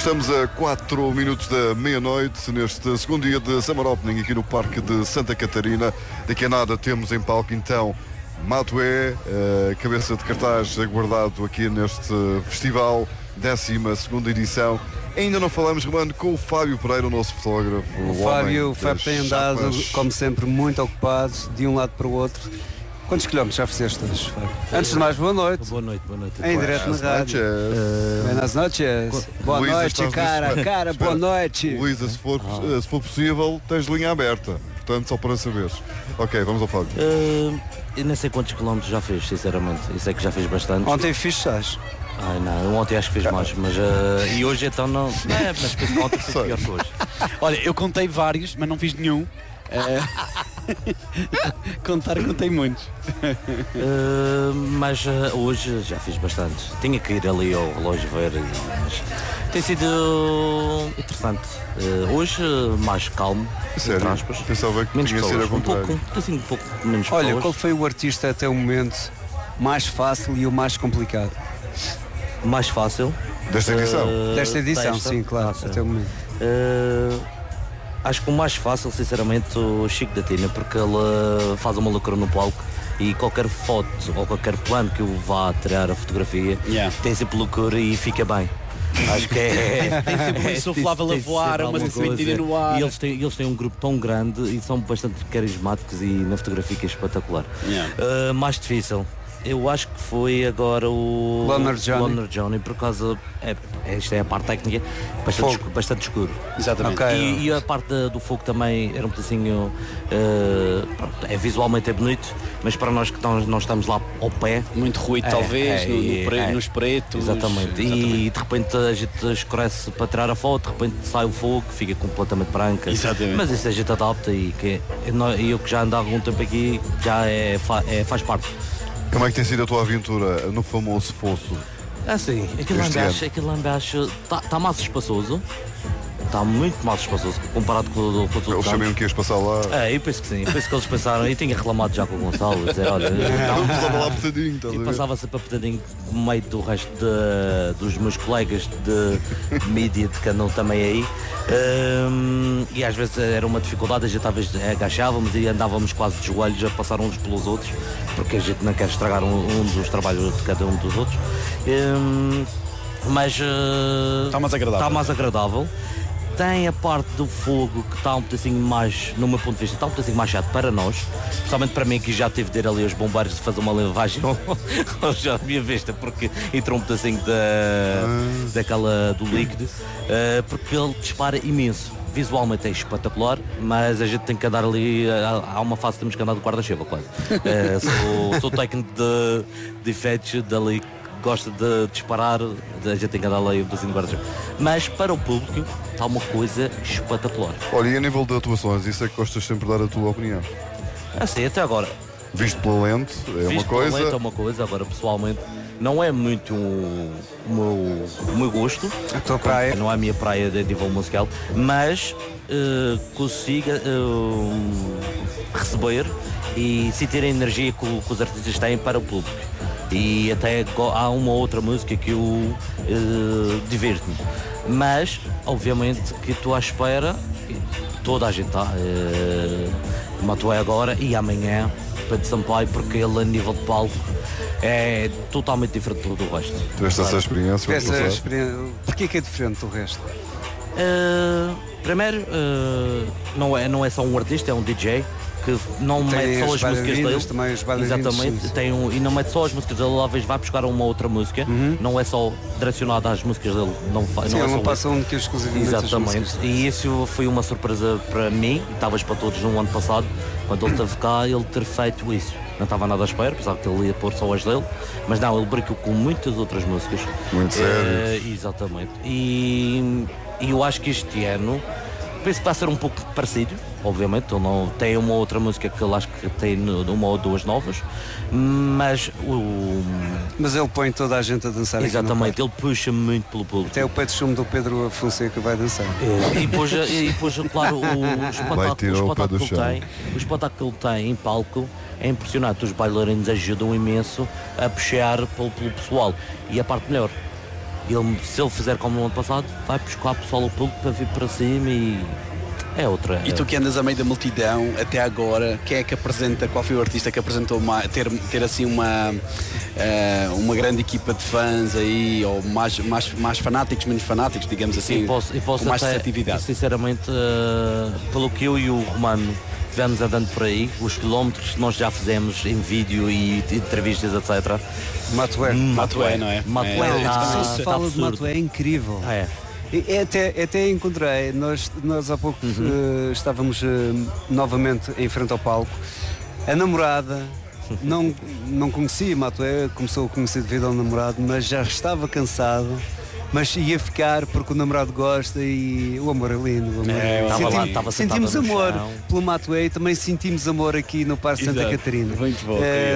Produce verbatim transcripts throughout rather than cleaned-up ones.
Estamos a quatro minutos da meia-noite neste segundo dia de Summer Opening aqui no Parque de Santa Catarina. Daqui a nada temos em palco então Matué, uh, cabeça de cartaz aguardado aqui neste festival, décima segunda edição. Ainda não falamos, Romano, com o Fábio Pereira, o nosso fotógrafo. O, o Fábio, o Fábio tem andado, chapas. como sempre, muito ocupado, de um lado para o outro. Quantos quilómetros já fizeste hoje, Fábio? Antes de mais, boa noite. Boa noite, boa noite. Em direto na rádio. Uh, Buenas noches. Boa Luísa, noite, cara, espera, cara, espera. boa noite. Luísa, se for, ah. se for possível, tens linha aberta. Portanto, só para saberes. Ok, vamos ao Fábio. Uh, eu nem sei quantos quilómetros já fez, sinceramente. Eu sei que já fez bastante. Ontem fiz seis. Ai não, ontem acho que fez mais, mas uh, e hoje então não. É, mas penso que ontem foi pior que hoje. Olha, eu contei vários, mas não fiz nenhum. Uh, contar, contei muitos. Uh, mas uh, hoje já fiz bastante. Tinha que ir ali ao relógio ver, mas tem sido interessante. Uh, hoje mais calmo, sério? Aspas, pensava que menos tinha sido ao um contrário. pouco, assim, um pouco menos Olha, pessoas. qual foi o artista até o momento mais fácil e o mais complicado? Mais fácil? Desta edição? Uh, Desta edição, desta? sim, claro, ah, até o momento. Uh, acho que o mais fácil, sinceramente, o Chico da Tina, porque ele faz uma loucura no palco e qualquer foto ou qualquer plano que eu vá tirar a fotografia yeah. tem sempre loucura e fica bem. Acho que é. Tem sempre um insuflável a voar, uma serpentina no ar. E eles têm, eles têm um grupo tão grande e são bastante carismáticos e na fotografia que é espetacular. Yeah. Uh, mais difícil. Eu acho que foi agora o Loner Johnny, Loner Johnny por causa. É, esta é a parte técnica, bastante, escuro, bastante escuro. Exatamente. Okay. E, e a parte da, do fogo também era um pedacinho. Uh, pronto, é, visualmente é bonito, mas para nós que não, não estamos lá ao pé. Muito ruído, é, talvez, é, no, no pre, é, nos pretos. Exatamente. exatamente. E de repente a gente escurece para tirar a foto, de repente sai o fogo, fica completamente branca. Exatamente. Mas isso a gente adapta e que, eu que já ando há algum tempo aqui já é, é, faz parte. Como é que tem sido a tua aventura no famoso fosso? É assim, aquilo lá embaixo, aquilo lá embaixo está tá mais espaçoso, está muito mais espaçoso comparado com, com os outros. Eles sabiam que ias passar lá? É, eu penso que sim, eu penso que eles pensaram, e tinha reclamado já com o Gonçalo, dizer, olha, eu passava lá petadinho, e passava sempre a petadinho no meio do resto de, dos meus colegas de mídia que andam também aí, um, e às vezes era uma dificuldade, a gente às vezes agachávamos e andávamos quase de joelhos a passar uns pelos outros, porque a gente não quer estragar um, um dos trabalhos de cada um dos outros, um, mas uh, está mais agradável. Está mais agradável. Tem a parte do fogo que está um pedacinho mais, no meu ponto de vista, está um pedacinho mais chato para nós, especialmente para mim que já tive de ir ali aos bombeiros de fazer uma lavagem já à minha vista, porque entrou um pedacinho da, ah. daquela, do líquido, uh, porque ele dispara imenso. Visualmente é espetacular, mas a gente tem que andar ali, há uma fase que temos que andar de guarda-chuva quase. Uh, sou, sou técnico de, de efeitos dali, gosta de disparar, a gente tem que andar lá um pedacinho de guarda-chuva. Mas para o público está uma coisa espetacular. Olha, e a nível de atuações, isso é que gostas sempre de dar a tua opinião? Assim, até agora. Visto pela lente é Visto uma coisa. Pela lente é uma coisa, agora pessoalmente não é muito o meu, o meu gosto. A tua praia? Não é a minha praia de nível musical, mas uh, consiga uh, receber e sentir a energia que, que os artistas têm para o público. E até há uma outra música que eu uh, divirto-me. Mas, obviamente, que estou à espera, toda a gente está, uh, Matué agora e amanhã, Pedro Sampaio, porque ele a nível de palco é totalmente diferente do, do resto. Tiveste essa experiência? Essa experiência. Porquê que é diferente do resto? Uh, primeiro, uh, não, é, não é só um artista, é um D J que não tem mete só as músicas dele. Também os exatamente, tem um, e não mete só as músicas dele, às vezes vai buscar uma outra música, uhum. Não é só direcionado às músicas dele, não, sim, não, é só não passa um que exclusivamente. Exatamente, e isso foi uma surpresa para mim, e talvez para todos no ano passado, quando ele esteve cá, ele ter feito isso. Não estava nada à espera, apesar que ele ia pôr só as dele, mas não, ele brincou com muitas outras músicas. Muito sério. É, exatamente. E, e eu acho que este ano penso que vai ser um pouco parecido, obviamente. Ele não tem uma outra música que ele acho que tem uma ou duas novas, mas o. Mas ele põe toda a gente a dançar. Exatamente, ele puxa muito pelo público. Até o pé de chumbo do Pedro Fonseca vai dançar. É, e depois, e depois claro, o, o espetáculo, o espetáculo que ele tem, o espetáculo que ele tem em palco é impressionante. Os bailarinos ajudam imenso a puxar pelo, pelo pessoal. E a parte melhor ele, se ele fizer como no ano passado, vai buscar o pessoal ao público para vir para cima e é outra. E tu que andas a meio da multidão, até agora, quem é que apresenta, qual foi o artista que apresentou uma, ter, ter assim uma, uh, uma grande equipa de fãs aí, ou mais, mais, mais fanáticos, menos fanáticos, digamos assim, e posso, e posso com mais até, receptividade? Sinceramente, uh, pelo que eu e o Romano tivemos andando por aí, os quilómetros que nós já fizemos em vídeo e entrevistas, etcétera. Matué. Matué, não é? Matué É, está, se está fala de absurdo. Matué, é incrível. É. É, até, até encontrei, nós, nós há pouco uhum. uh, estávamos uh, novamente em frente ao palco. A namorada não, não conhecia Matué, começou a conhecer devido ao namorado, mas já estava cansado. Mas ia ficar porque o namorado gosta e o amor é lindo. O amor é, é, estava lá, sentimos, sentimos amor chão. Pelo Matué e também sentimos amor aqui no Parque Santa Catarina. Muito bom. É,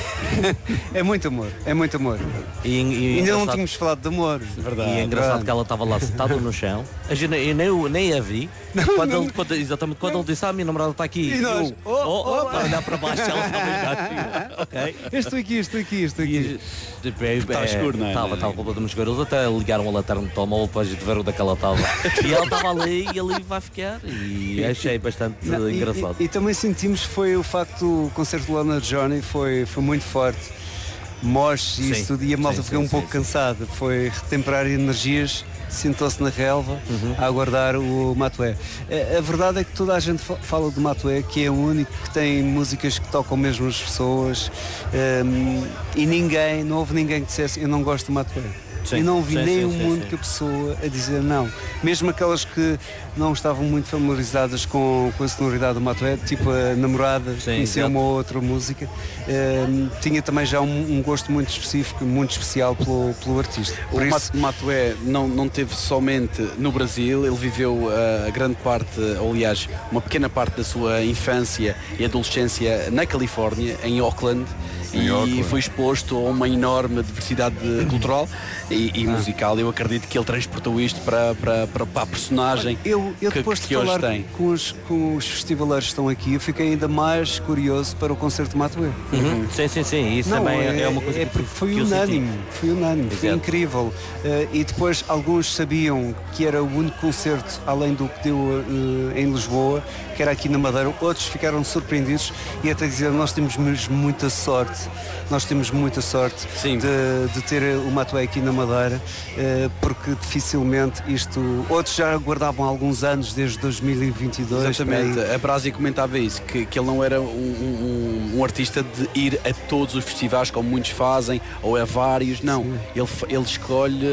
é muito amor, é muito amor. E, e, Ainda não tínhamos falado de amor. Verdade. E é engraçado que ela estava lá sentada no chão. A gente, eu nem, nem a vi. Não, quando não. Ele, quando, exatamente quando não. ele disse, ah, a minha namorada está aqui. E nós, eu, oh, oh, oh, para olhar para baixo, ela estava a ok. Estou aqui, estou aqui, estou aqui. Estava escuro, não é? Estava, estava completamente escuro. Eles até ligaram a lanterna do telemóvel para a gente ver onde é que ela estava. E ela estava ali e ali vai ficar. E achei bastante não, engraçado. E, e, e também sentimos foi o facto do concerto do Leonard Johnny foi, foi muito forte. Mosh e isso tudo. E a malta ficou um pouco cansada. Foi retemperar energias. Sentou-se na relva uhum. a aguardar o Matué. A, a verdade é que toda a gente fala do Matué, que é o único que tem músicas que tocam mesmo as pessoas um, e ninguém, não houve ninguém que dissesse eu não gosto do Matué. Sim, e não vi nenhuma única pessoa a dizer não. Mesmo aquelas que não estavam muito familiarizadas com, com a sonoridade do Matué, tipo a namorada, sim, conhecia exato. Uma ou outra música, um, tinha também já um, um gosto muito específico, muito especial pelo, pelo artista. Por o isso... Matué não, não teve somente no Brasil, ele viveu uh, a grande parte, ou aliás, uma pequena parte da sua infância e adolescência na Califórnia, em Oakland. E Auckland. Foi exposto a uma enorme diversidade cultural e, e ah. musical. Eu acredito que ele transportou isto para, para, para, para a personagem eu, eu que, depois que de hoje falar tem. Com os, com os festivaleiros que estão aqui, eu fiquei ainda mais curioso para o concerto de Matué. Uhum. Uhum. Sim, sim, sim. Isso Não, também é, é uma coisa é que, porque foi que unânime, foi unânime, Exato. Foi incrível. Uh, e depois alguns sabiam que era o único concerto, além do que deu uh, em Lisboa, que era aqui na Madeira. Outros ficaram surpreendidos e até dizer nós temos mesmo muita sorte. Nós temos muita sorte de, de ter o Matué aqui na Madeira, uh, porque dificilmente isto... Outros já aguardavam há alguns anos, desde dois mil e vinte e dois. Exatamente, a Brasi comentava isso, que, que ele não era um, um, um artista de ir a todos os festivais, como muitos fazem, ou a vários, não. Ele, ele escolhe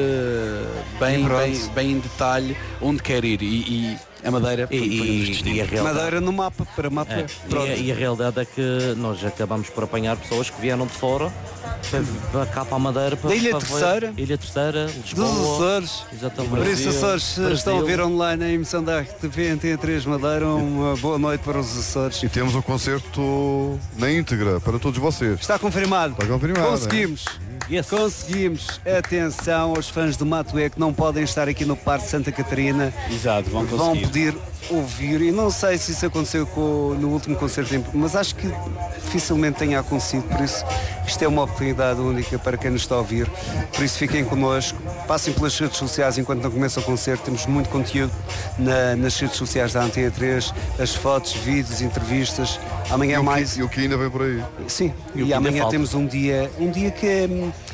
bem, bem, bem em detalhe onde quer ir e, e a Madeira e, e, e a realidade... Madeira no mapa, para mapa. É, e, a, e a realidade é que nós acabamos por apanhar pessoas que vieram de fora para, para cá para a Madeira. Para, da Ilha para Terceira. Ver. Ilha Terceira, Lisboa. Dos Açores. Exatamente. Por isso, Açores, Brasil. Estão a ver online na emissão da R T V, N T três Madeira. Uma boa noite para os Açores. E temos o concerto na íntegra para todos vocês. Está confirmado. Está confirmado. Conseguimos. É? Yes. Conseguimos. Atenção aos fãs do Matué que não podem estar aqui no Parque Santa Catarina. Exato, vão conseguir. Vão pedir ouvir, e não sei se isso aconteceu com, no último concerto, mas acho que dificilmente tenha acontecido, por isso isto é uma oportunidade única para quem nos está a ouvir, por isso fiquem connosco, passem pelas redes sociais enquanto não começa o concerto, temos muito conteúdo na, nas redes sociais da Antena três, as fotos, vídeos, entrevistas, amanhã e o mais... Que, e o que ainda vem por aí. Sim, e, e amanhã temos um dia, um dia que é...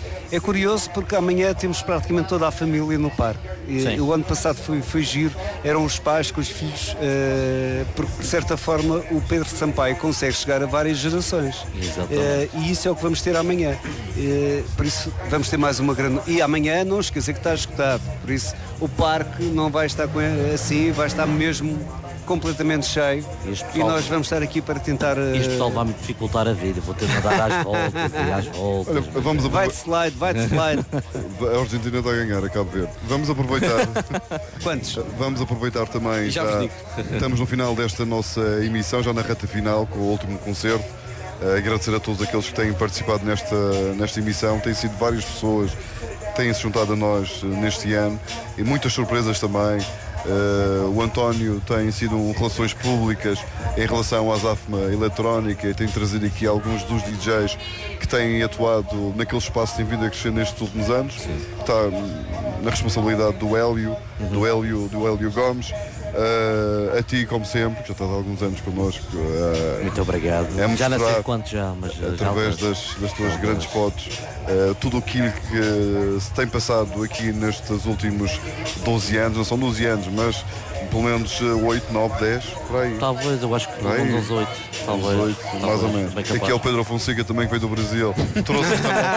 É curioso porque amanhã temos praticamente toda a família no parque. E, o ano passado foi, foi giro, eram os pais com os filhos, uh, porque de certa forma o Pedro Sampaio consegue chegar a várias gerações. Uh, e isso é o que vamos ter amanhã. Uh, por isso vamos ter mais uma grande... E amanhã não esquecer que está esgotado. Por isso o parque não vai estar com... assim, vai estar mesmo... completamente cheio e, pessoal, e nós vamos estar aqui para tentar... Uh... Este pessoal vai-me dificultar a vida, vou ter de dar às voltas e às voltas. Olha, vamos aprove... Vai de slide, vai de slide. A Argentina está a ganhar, a Cabo Verde. Vamos aproveitar... Quantos? Vamos aproveitar também... Já já, estamos no final desta nossa emissão, já na reta final, com o último concerto. Uh, agradecer a todos aqueles que têm participado nesta, nesta emissão. Têm sido várias pessoas que têm se juntado a nós uh, neste ano e muitas surpresas também. Uh, o António tem sido um relações públicas em relação à azáfama eletrónica e tem trazido aqui alguns dos D Js que têm atuado naquele espaço que tem vindo a crescer nestes últimos anos. Sim. Está na responsabilidade do Hélio, uhum. do Hélio, do Hélio Gomes. Uh, a ti, como sempre, que já estás há alguns anos connosco. Uh, Muito obrigado. É já não sei quanto já, mas através já das, das tuas grandes fotos, uh, tudo aquilo que se tem passado aqui nestes últimos doze anos, não são doze anos, mas pelo menos oito, nove, dez, por aí. Talvez, eu acho que um dos oito. Talvez. oito, talvez, mais ou menos. Aqui é o Pedro Fonseca também que veio do Brasil. Trouxe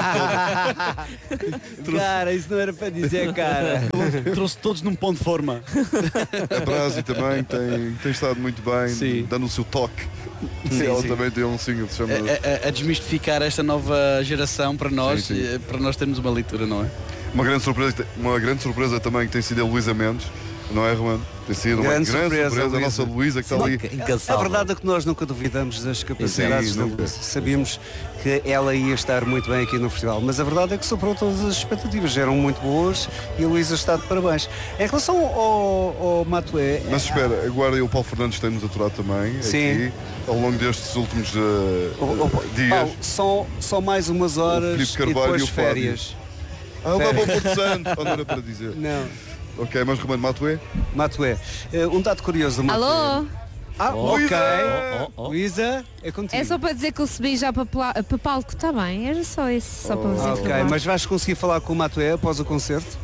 esta toda. Cara, isso não era para dizer, cara. Trouxe todos num ponto de forma. A Brasi também tem, tem estado muito bem, sim. dando o seu toque. Sim, ela sim. também tem um single que se chama... A, a, a desmistificar esta nova geração para nós, sim, sim. para nós termos uma leitura, não é? Uma grande surpresa, uma grande surpresa também que tem sido a Luísa Mendes. Não é, Romano? Tem sido grande uma grande surpresa, surpresa a nossa Luísa que está ali. A verdade é que nós nunca duvidamos das capacidades da Luísa. Sabíamos que ela ia estar muito bem aqui no festival, mas a verdade é que superou todas as expectativas, eram muito boas e a Luísa está de parabéns. Em relação ao, ao Matué... Mas espera, agora o Paulo Fernandes tem-nos aturado também, sim. aqui, ao longo destes últimos uh, o, o, dias. Paulo, só, só mais umas horas e depois férias. Ah, vai para o Porto Santo, não era para dizer. Não. Ok, mas Romano, Matué? Matué. Uh, um dado curioso do Matué. Alô? Ah, oh, ok. oh, oh, oh. Luísa, é contigo. É só para dizer que eu subi já para, para palco, está bem? Era só isso, só oh. para dizer. Ok, mas vais conseguir falar com o Matué após o concerto?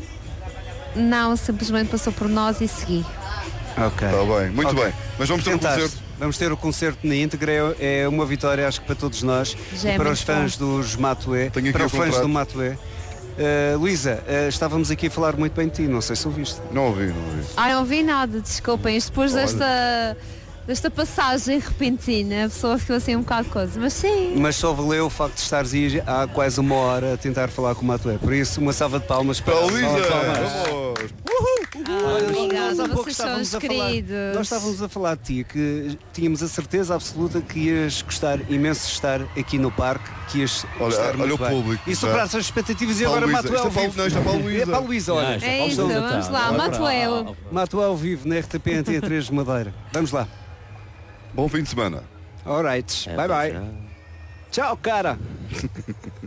Não, simplesmente passou por nós e segui. Ok. Está bem, muito okay. bem. Mas vamos ter o concerto. Vamos ter o concerto na íntegra, é uma vitória acho que para todos nós, já e é para os fãs bom. dos Matué, para os fãs do Matué. Uh, Luísa, uh, estávamos aqui a falar muito bem de ti, não sei se ouviste. Não ouvi, não ouvi. Ah, não ouvi nada, desculpem. Isto depois desta, desta passagem repentina, a pessoa ficou assim um bocado coisa, mas sim. Mas só valeu o facto de estares aí há quase uma hora a tentar falar com o Matué. Por isso, uma salva de palmas para a Luísa. Ah, obrigada, vocês são os queridos. Nós estávamos a falar de ti, que tínhamos a certeza absoluta que ias gostar imenso de estar aqui no parque, que ias olha, estar olha muito o bem. público. E superaste as expectativas e agora Matué ao vivo. Não, isto é para a Luísa. É para a Luísa, olha. É isso, vamos lá, Matué. Matué ao vivo na R T P Antena três de Madeira. Vamos lá. Bom fim de semana. Alright, bye bye. Tchau, cara.